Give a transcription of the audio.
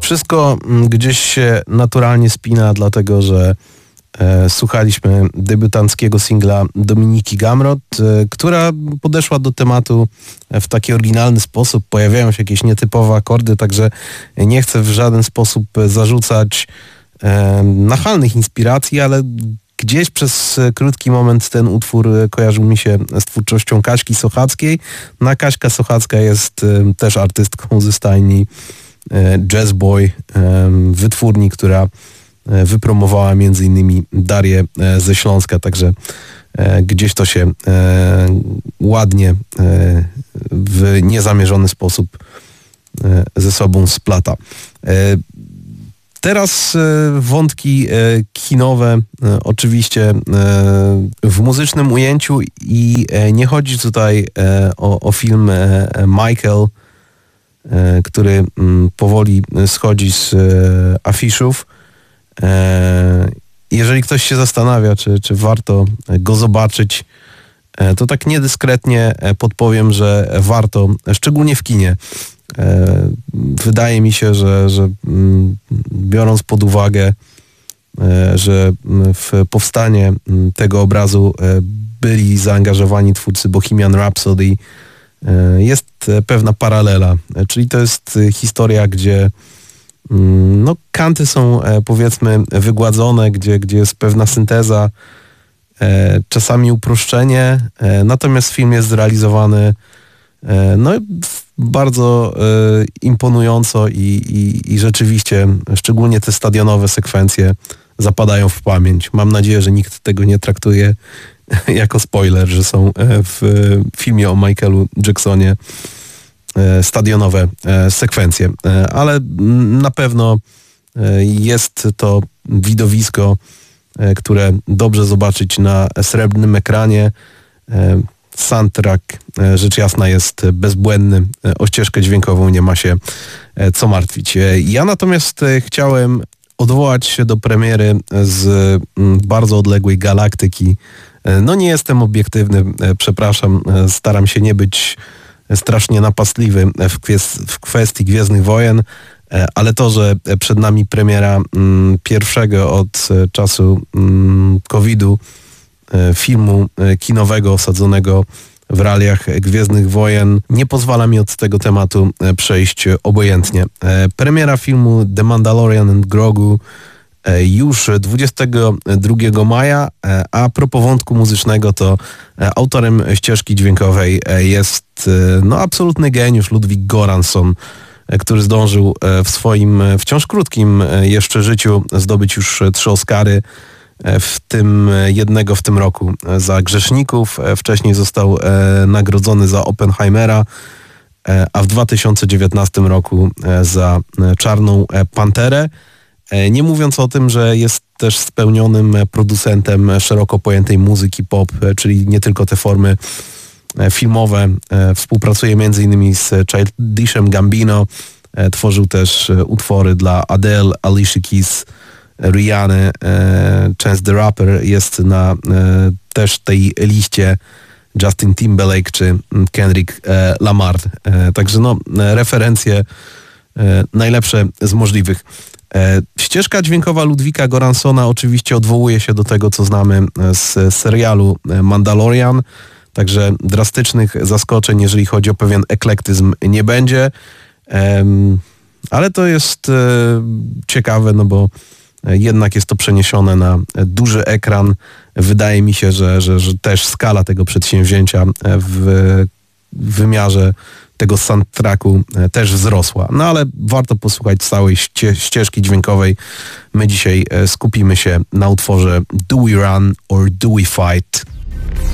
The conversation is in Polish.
Wszystko gdzieś się naturalnie spina, dlatego że słuchaliśmy debiutanckiego singla Dominiki Gamrot, która podeszła do tematu w taki oryginalny sposób. Pojawiają się jakieś nietypowe akordy, także nie chcę w żaden sposób zarzucać nachalnych inspiracji, ale gdzieś przez krótki moment ten utwór kojarzył mi się z twórczością Kaśki Sochackiej. No, Kaśka Sochacka jest też artystką ze stajni Jazz Boy, wytwórni, która wypromowała m.in. Darię ze Śląska, także gdzieś to się ładnie w niezamierzony sposób ze sobą splata. Teraz wątki kinowe, oczywiście w muzycznym ujęciu i nie chodzi tutaj o film Michael, który powoli schodzi z afiszów. Jeżeli ktoś się zastanawia, czy warto go zobaczyć, to tak niedyskretnie podpowiem, że warto, szczególnie w kinie. Wydaje mi się, że biorąc pod uwagę, że w powstanie tego obrazu byli zaangażowani twórcy Bohemian Rhapsody, jest pewna paralela, czyli to jest historia, gdzie no, kanty są powiedzmy wygładzone, gdzie jest pewna synteza, czasami uproszczenie, natomiast film jest zrealizowany no, bardzo imponująco i rzeczywiście, szczególnie te stadionowe sekwencje zapadają w pamięć. Mam nadzieję, że nikt tego nie traktuje jako spoiler, że są w filmie o Michaelu Jacksonie stadionowe sekwencje, ale na pewno jest to widowisko, które dobrze zobaczyć na srebrnym ekranie. Soundtrack rzecz jasna jest bezbłędny, o ścieżkę dźwiękową nie ma się co martwić. Ja natomiast chciałem odwołać się do premiery z bardzo odległej galaktyki. No nie jestem obiektywny, przepraszam, staram się nie być strasznie napastliwy w kwestii Gwiezdnych Wojen, ale to, że przed nami premiera pierwszego od czasu COVID-u filmu kinowego osadzonego w realiach Gwiezdnych Wojen nie pozwala mi od tego tematu przejść obojętnie. Premiera filmu The Mandalorian and Grogu już 22 maja, a propos wątku muzycznego, to autorem ścieżki dźwiękowej jest no, absolutny geniusz Ludwig Göransson, który zdążył w swoim wciąż krótkim jeszcze życiu zdobyć już 3 Oscary, w tym jednego w tym roku za Grzeszników. Wcześniej został nagrodzony za Oppenheimera, a w 2019 roku za Czarną Panterę. Nie mówiąc o tym, że jest też spełnionym producentem szeroko pojętej muzyki pop, czyli nie tylko te formy filmowe. Współpracuje m.in. z Childishem Gambino. Tworzył też utwory dla Adele, Alicia Keys, Rihanny. Chance the Rapper jest na też tej liście, Justin Timberlake czy Kendrick Lamar. Także no, referencje najlepsze z możliwych. Ścieżka dźwiękowa Ludwika Göranssona oczywiście odwołuje się do tego, co znamy z serialu Mandalorian, także drastycznych zaskoczeń, jeżeli chodzi o pewien eklektyzm, nie będzie, ale to jest ciekawe, no bo jednak jest to przeniesione na duży ekran. Wydaje mi się, że też skala tego przedsięwzięcia w wymiarze tego soundtracku też wzrosła. No ale warto posłuchać całej ścieżki dźwiękowej. My dzisiaj skupimy się na utworze Do We Run or Do We Fight?